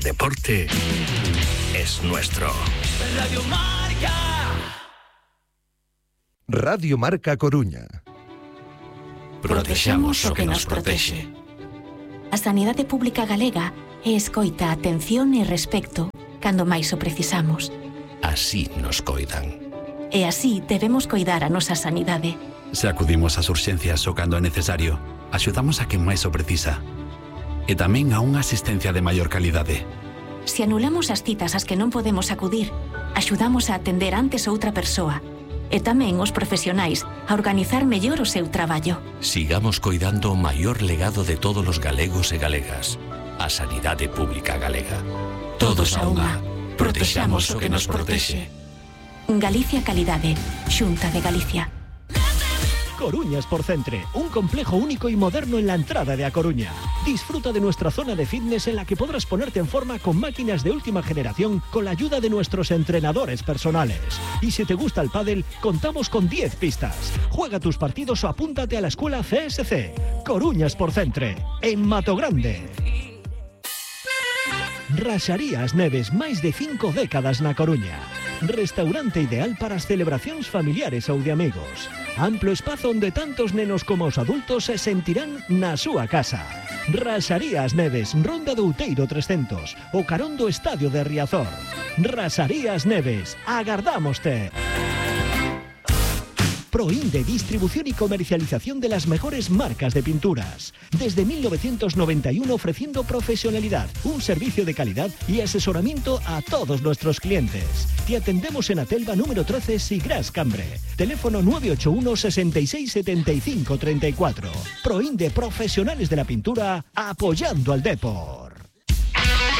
deporte es nuestro. Radio Marca. Radio Marca Coruña. Protexamos o que nos protexe. A sanidade pública galega é escoita, atención e respecto cando máis o precisamos. Así nos coidan. E así debemos coidar a nosa sanidade. Se acudimos ás urxencias o cando é necesario, axudamos a quen máis o precisa. E tamén a unha asistencia de maior calidade. Se anulamos as citas ás que non podemos acudir, axudamos a atender antes outra persoa. E tamén os profesionais a organizar mellor o seu traballo. Sigamos coidando o maior legado de todos os galegos e galegas, a sanidade pública galega. Todos a unha. Protexamos o que nos protexe. Galicia Calidade, Xunta de Galicia. Coruña Sport Centre, un complejo único y moderno en la entrada de A Coruña. Disfruta de nuestra zona de fitness en la que podrás ponerte en forma con máquinas de última generación con la ayuda de nuestros entrenadores personales. Y si te gusta el pádel, contamos con 10 pistas. Juega tus partidos o apúntate a la escuela CSC. Coruña Sport Centre, en Mato Grande. Raxarías Neves, máis de 5 décadas na Coruña. Restaurante ideal para as celebracións familiares ou de amigos. Amplo espazo onde tantos nenos como os adultos se sentirán na súa casa. Raxarías Neves, Ronda do Outeiro 300, o carón do Estadio de Riazor. Raxarías Neves, agardámoste. Proinde, distribución y comercialización de las mejores marcas de pinturas. Desde 1991 ofreciendo profesionalidad, un servicio de calidad y asesoramiento a todos nuestros clientes. Te atendemos en Atelva número 13, Sigras Cambre. Teléfono 981 66 75 34. Proinde, profesionales de la pintura, apoyando al Depor.